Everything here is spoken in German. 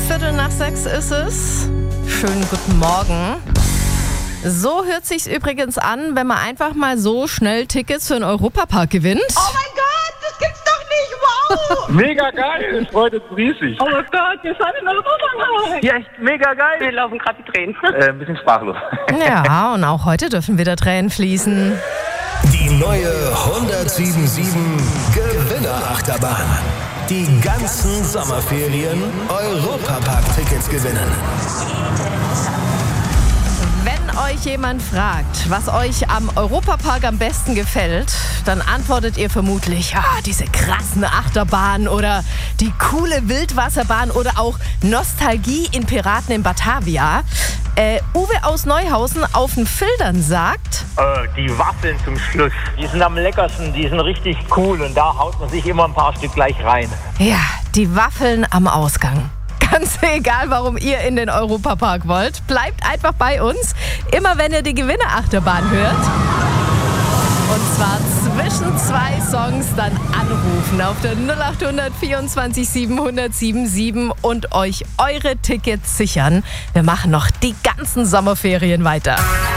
5:15 ist es. Schönen guten Morgen. So hört sich's übrigens an, wenn man einfach mal so schnell Tickets für den Europapark gewinnt. Oh mein Gott, das gibt's doch nicht, wow! Mega geil, es freut uns riesig. Oh mein Gott, wir fahren in Europapark! Ja, echt mega geil. Wir laufen gerade die Tränen. Ein bisschen sprachlos. Ja, und auch heute dürfen wieder Tränen fließen. Die neue 1077 Gewinnerachterbahn. Die ganzen Sommerferien Europapark-Tickets gewinnen. Wenn euch jemand fragt, was euch am Europapark am besten gefällt, dann antwortet ihr vermutlich, diese krassen Achterbahnen oder die coole Wildwasserbahn oder auch Nostalgie in Piraten in Batavia. Uwe aus Neuhausen auf den Filtern sagt: Die Waffeln zum Schluss, die sind am leckersten, die sind richtig cool und da haut man sich immer ein paar Stück gleich rein. Ja, die Waffeln am Ausgang. Ganz egal, warum ihr in den Europapark wollt, bleibt einfach bei uns, immer wenn ihr die Gewinnerachterbahn hört. Und zwar zwischen zwei Songs dann anrufen auf der 0800 24 700 77 und euch eure Tickets sichern. Wir machen noch die ganzen Sommerferien weiter.